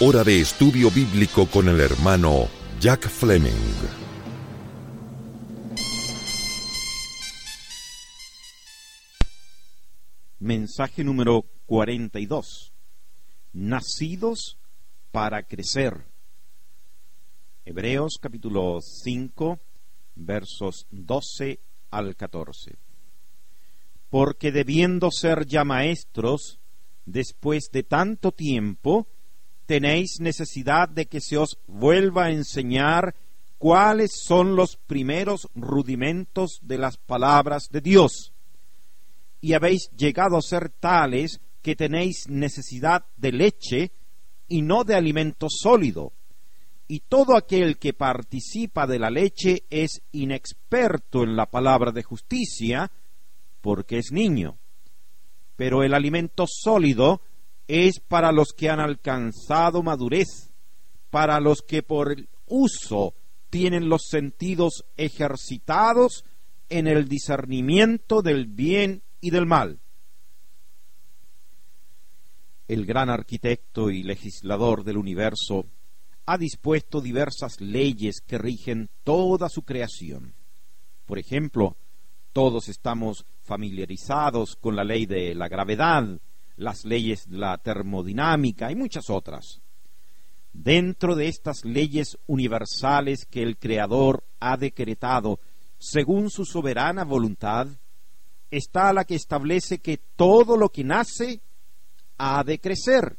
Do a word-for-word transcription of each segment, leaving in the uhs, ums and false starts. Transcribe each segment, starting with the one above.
Hora de estudio bíblico con el hermano Jack Fleming. Mensaje número cuarenta y dos. Nacidos para crecer. Hebreos capítulo cinco, versos doce al catorce. Porque debiendo ser ya maestros, después de tanto tiempo, tenéis necesidad de que se os vuelva a enseñar cuáles son los primeros rudimentos de las palabras de Dios. Y habéis llegado a ser tales que tenéis necesidad de leche y no de alimento sólido. Y todo aquel que participa de la leche es inexperto en la palabra de justicia, porque es niño. Pero el alimento sólido es para los que han alcanzado madurez, para los que por el uso tienen los sentidos ejercitados en el discernimiento del bien y del mal. El gran arquitecto y legislador del universo ha dispuesto diversas leyes que rigen toda su creación. Por ejemplo, todos estamos familiarizados con la ley de la gravedad, las leyes de la termodinámica y muchas otras. Dentro de estas leyes universales que el Creador ha decretado según su soberana voluntad, está la que establece que todo lo que nace ha de crecer.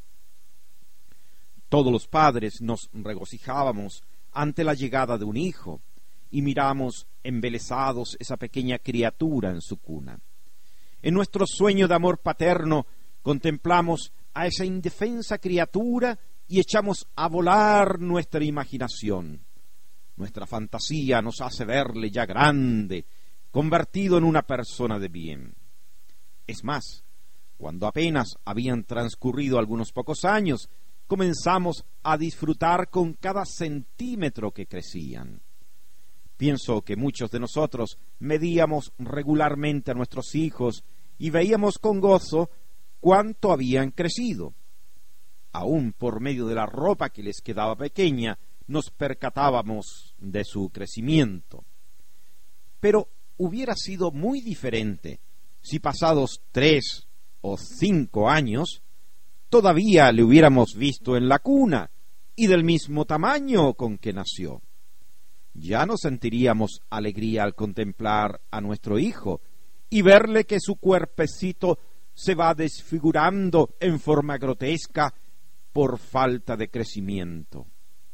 Todos los padres nos regocijábamos ante la llegada de un hijo y miramos embelesados esa pequeña criatura en su cuna. En nuestro sueño de amor paterno contemplamos a esa indefensa criatura y echamos a volar nuestra imaginación. Nuestra fantasía nos hace verle ya grande, convertido en una persona de bien. Es más, cuando apenas habían transcurrido algunos pocos años, comenzamos a disfrutar con cada centímetro que crecían. Pienso que muchos de nosotros medíamos regularmente a nuestros hijos y veíamos con gozo cuánto habían crecido. Aún por medio de la ropa que les quedaba pequeña, nos percatábamos de su crecimiento. Pero hubiera sido muy diferente si pasados tres o cinco años todavía le hubiéramos visto en la cuna y del mismo tamaño con que nació. Ya no sentiríamos alegría al contemplar a nuestro hijo y verle que su cuerpecito se va desfigurando en forma grotesca por falta de crecimiento.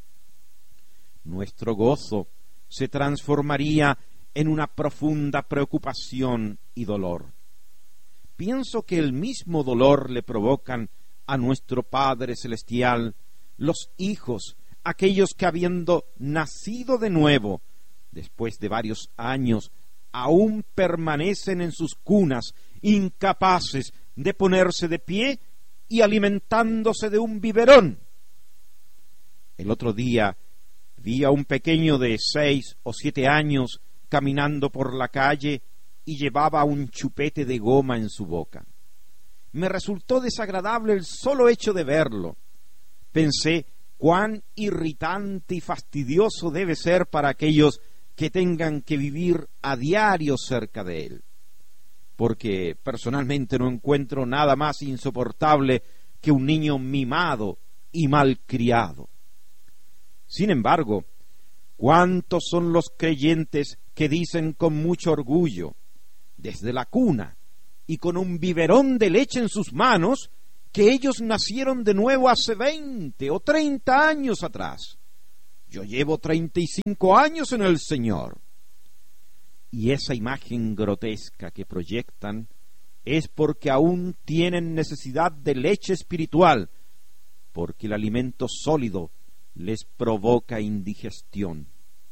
Nuestro gozo se transformaría en una profunda preocupación y dolor. Pienso que el mismo dolor le provocan a nuestro Padre Celestial los hijos, aquellos que habiendo nacido de nuevo, después de varios años, aún permanecen en sus cunas, incapaces de ponerse de pie y alimentándose de un biberón. El otro día vi a un pequeño de seis o siete años caminando por la calle y llevaba un chupete de goma en su boca. Me resultó desagradable el solo hecho de verlo. Pensé cuán irritante y fastidioso debe ser para aquellos que tengan que vivir a diario cerca de él, porque personalmente no encuentro nada más insoportable que un niño mimado y malcriado. Sin embargo, ¿cuántos son los creyentes que dicen con mucho orgullo, desde la cuna y con un biberón de leche en sus manos, que ellos nacieron de nuevo hace veinte o treinta años atrás? Yo llevo treinta y cinco años en el Señor. Y esa imagen grotesca que proyectan es porque aún tienen necesidad de leche espiritual, porque el alimento sólido les provoca indigestión.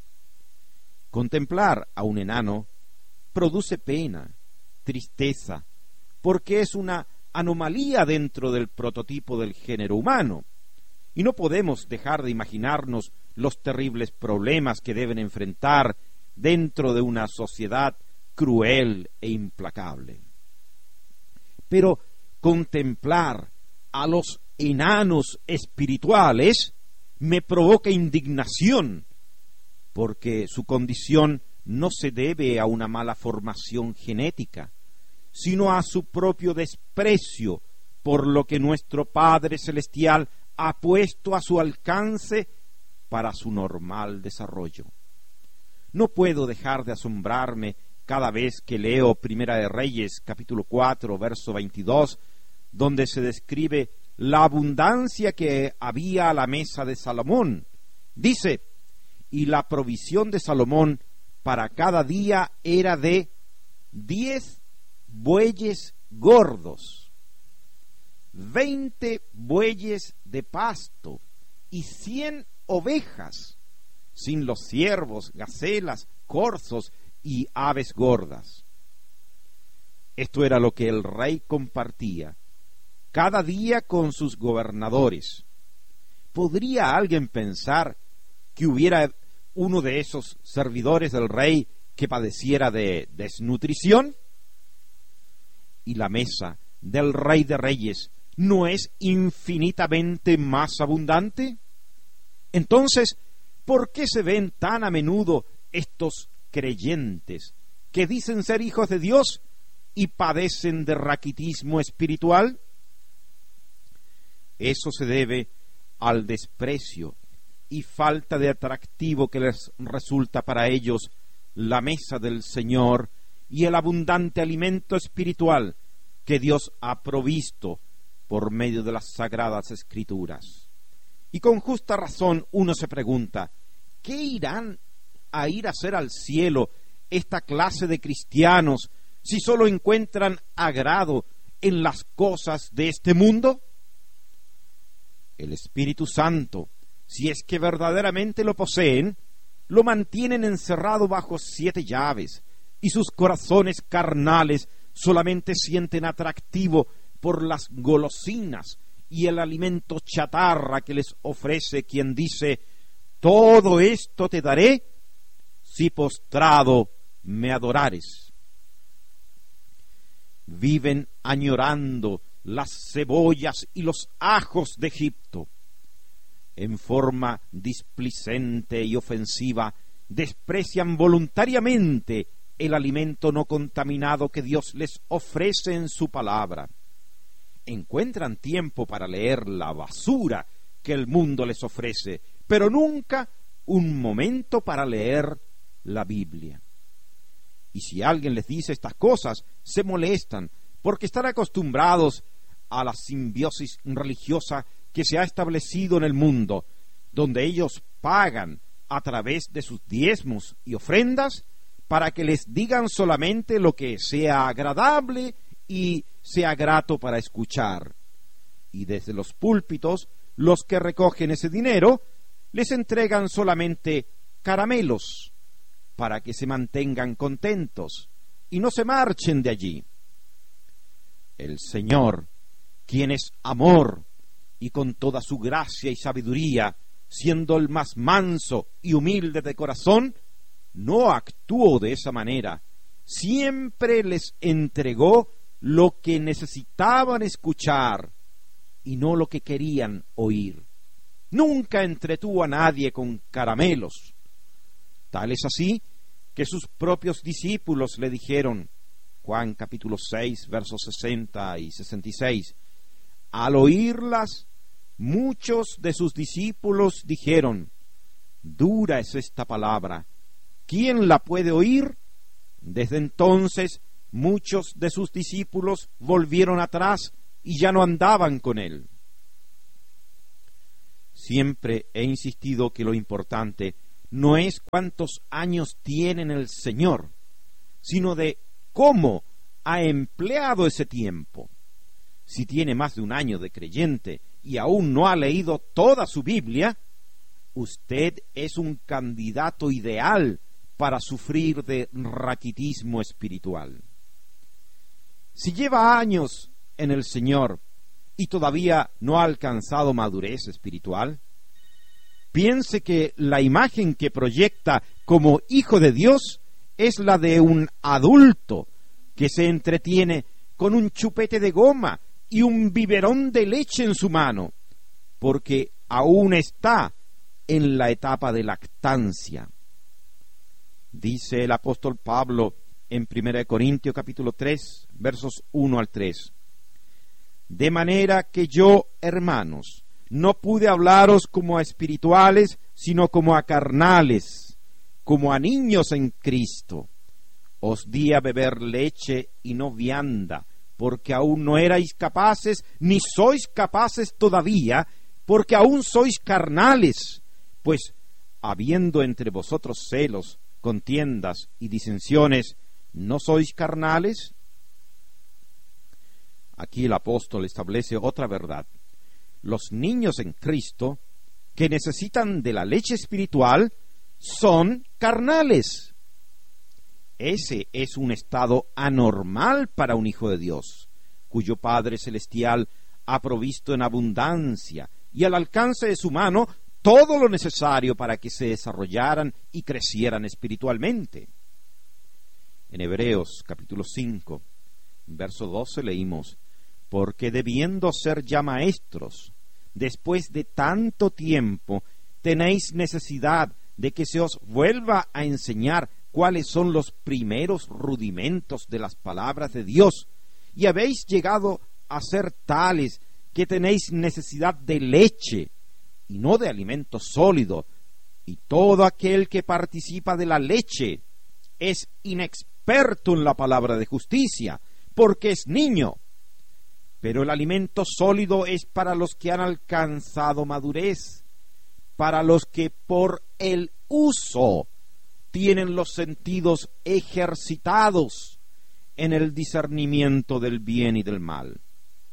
Contemplar a un enano produce pena, tristeza, porque es una anomalía dentro del prototipo del género humano, y no podemos dejar de imaginarnos los terribles problemas que deben enfrentar dentro de una sociedad cruel e implacable. Pero contemplar a los enanos espirituales me provoca indignación, porque su condición no se debe a una mala formación genética, sino a su propio desprecio por lo que nuestro Padre Celestial ha puesto a su alcance para su normal desarrollo. No puedo dejar de asombrarme cada vez que leo Primera de Reyes, capítulo cuatro, verso veintidós, donde se describe la abundancia que había a la mesa de Salomón. Dice: y la provisión de Salomón para cada día era de diez bueyes gordos, veinte bueyes de pasto y cien ovejas, sin los ciervos, gacelas, corzos y aves gordas. Esto era lo que el rey compartía cada día con sus gobernadores. ¿Podría alguien pensar que hubiera uno de esos servidores del rey que padeciera de desnutrición? ¿Y la mesa del Rey de Reyes no es infinitamente más abundante? Entonces, ¿por qué se ven tan a menudo estos creyentes que dicen ser hijos de Dios y padecen de raquitismo espiritual? Eso se debe al desprecio y falta de atractivo que les resulta para ellos la mesa del Señor y el abundante alimento espiritual que Dios ha provisto por medio de las sagradas Escrituras. Y con justa razón uno se pregunta, ¿qué irán a ir a hacer al cielo esta clase de cristianos si solo encuentran agrado en las cosas de este mundo? El Espíritu Santo, si es que verdaderamente lo poseen, lo mantienen encerrado bajo siete llaves, y sus corazones carnales solamente sienten atractivo por las golosinas y el alimento chatarra que les ofrece quien dice: todo esto te daré si postrado me adorares. Viven añorando las cebollas y los ajos de Egipto. En forma displicente y ofensiva, desprecian voluntariamente el alimento no contaminado que Dios les ofrece en su palabra. Encuentran tiempo para leer la basura que el mundo les ofrece, pero nunca un momento para leer la Biblia. Y si alguien les dice estas cosas, se molestan, porque están acostumbrados a la simbiosis religiosa que se ha establecido en el mundo, donde ellos pagan a través de sus diezmos y ofrendas para que les digan solamente lo que sea agradable y sea grato para escuchar. Y desde los púlpitos, los que recogen ese dinero les entregan solamente caramelos para que se mantengan contentos y no se marchen de allí. El Señor, quien es amor, y con toda su gracia y sabiduría, siendo el más manso y humilde de corazón, no actuó de esa manera. Siempre les entregó lo que necesitaban escuchar y no lo que querían oír. Nunca entretuvo a nadie con caramelos. Tal es así que sus propios discípulos le dijeron, Juan capítulo seis, versos sesenta y sesenta y seis, al oírlas, muchos de sus discípulos dijeron, dura es esta palabra, ¿quién la puede oír? Desde entonces, muchos de sus discípulos volvieron atrás y ya no andaban con él. Siempre he insistido que lo importante no es cuántos años tiene el Señor, sino de cómo ha empleado ese tiempo. Si tiene más de un año de creyente y aún no ha leído toda su Biblia, usted es un candidato ideal para sufrir de raquitismo espiritual. Si lleva años en el Señor y todavía no ha alcanzado madurez espiritual, piense que la imagen que proyecta como hijo de Dios es la de un adulto que se entretiene con un chupete de goma y un biberón de leche en su mano, porque aún está en la etapa de lactancia. Dice el apóstol Pablo en primera de Corintios capítulo tres, versos uno al tres. De manera que yo, hermanos, no pude hablaros como a espirituales, sino como a carnales, como a niños en Cristo. Os di a beber leche y no vianda, porque aún no erais capaces, ni sois capaces todavía, porque aún sois carnales. Pues, habiendo entre vosotros celos, contiendas y disensiones, ¿no sois carnales? Aquí el apóstol establece otra verdad. Los niños en Cristo, que necesitan de la leche espiritual, son carnales. Ese es un estado anormal para un hijo de Dios, cuyo Padre Celestial ha provisto en abundancia y al alcance de su mano todo lo necesario para que se desarrollaran y crecieran espiritualmente. En Hebreos capítulo cinco, verso doce leímos: porque debiendo ser ya maestros, después de tanto tiempo, tenéis necesidad de que se os vuelva a enseñar cuáles son los primeros rudimentos de las palabras de Dios, y habéis llegado a ser tales que tenéis necesidad de leche, y no de alimento sólido, y todo aquel que participa de la leche es inexperto en la palabra de justicia, porque es niño. Pero el alimento sólido es para los que han alcanzado madurez, para los que por el uso tienen los sentidos ejercitados en el discernimiento del bien y del mal.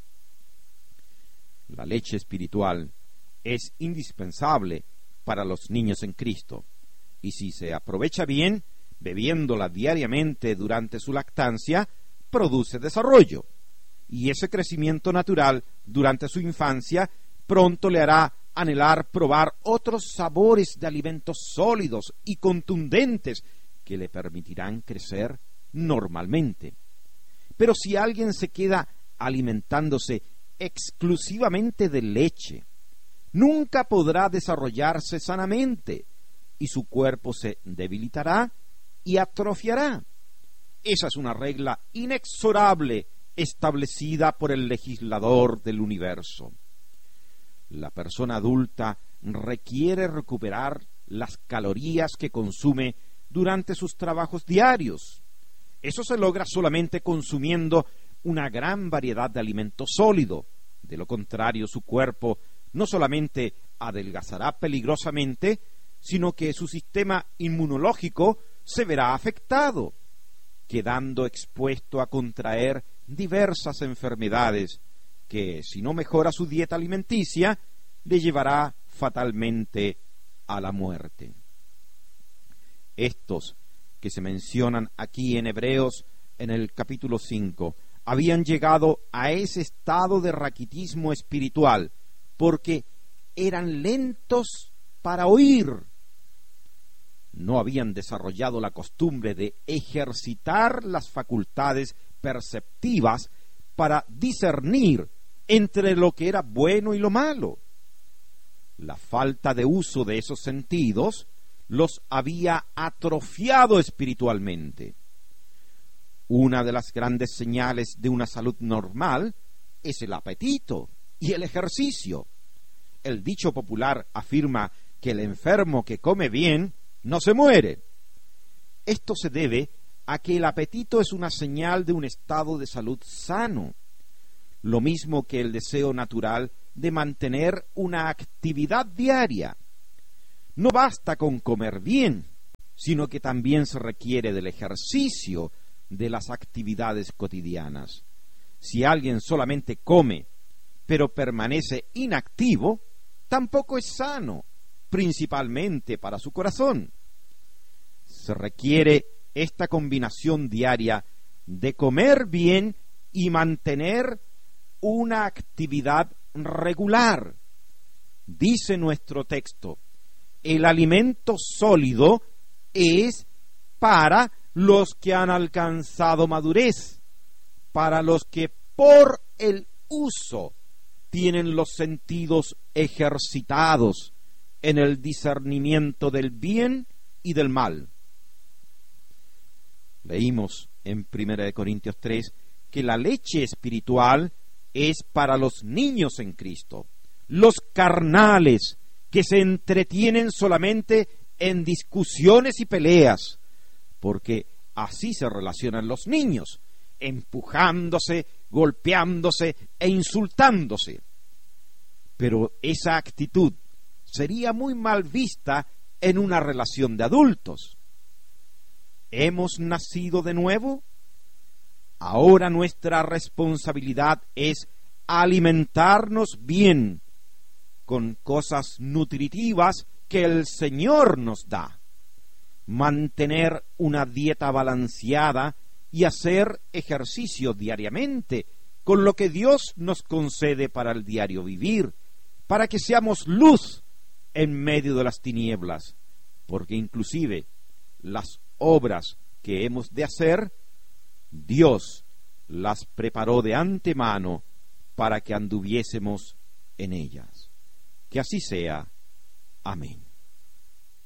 La leche espiritual es indispensable para los niños en Cristo, y si se aprovecha bien, bebiéndola diariamente durante su lactancia, produce desarrollo, y ese crecimiento natural durante su infancia pronto le hará anhelar probar otros sabores de alimentos sólidos y contundentes que le permitirán crecer normalmente. Pero si alguien se queda alimentándose exclusivamente de leche, nunca podrá desarrollarse sanamente y su cuerpo se debilitará y atrofiará. Esa es una regla inexorable establecida por el legislador del universo. La persona adulta requiere recuperar las calorías que consume durante sus trabajos diarios. Eso se logra solamente consumiendo una gran variedad de alimento sólido. De lo contrario, su cuerpo no solamente adelgazará peligrosamente, sino que su sistema inmunológico se verá afectado, quedando expuesto a contraer diversas enfermedades que, si no mejora su dieta alimenticia, le llevará fatalmente a la muerte. Estos que se mencionan aquí en Hebreos en el capítulo cinco habían llegado a ese estado de raquitismo espiritual porque eran lentos para oír. No habían desarrollado la costumbre de ejercitar las facultades perceptivas para discernir entre lo que era bueno y lo malo. La falta de uso de esos sentidos los había atrofiado espiritualmente. Una de las grandes señales de una salud normal es el apetito y el ejercicio. El dicho popular afirma que el enfermo que come bien no se muere. Esto se debe a que el apetito es una señal de un estado de salud sano, lo mismo que el deseo natural de mantener una actividad diaria. No basta con comer bien, sino que también se requiere del ejercicio de las actividades cotidianas. Si alguien solamente come, pero permanece inactivo, tampoco es sano, principalmente para su corazón. Se requiere esta combinación diaria de comer bien y mantener una actividad regular. Dice nuestro texto: el alimento sólido es para los que han alcanzado madurez, para los que por el uso tienen los sentidos ejercitados en el discernimiento del bien y del mal. Leímos en primera de Corintios tres que la leche espiritual es para los niños en Cristo, los carnales que se entretienen solamente en discusiones y peleas, porque así se relacionan los niños, empujándose, golpeándose e insultándose. Pero esa actitud sería muy mal vista en una relación de adultos. ¿Hemos nacido de nuevo? Ahora nuestra responsabilidad es alimentarnos bien con cosas nutritivas que el Señor nos da, mantener una dieta balanceada y hacer ejercicio diariamente con lo que Dios nos concede para el diario vivir, para que seamos luz en medio de las tinieblas, porque inclusive las obras que hemos de hacer, Dios las preparó de antemano para que anduviésemos en ellas. Que así sea. Amén.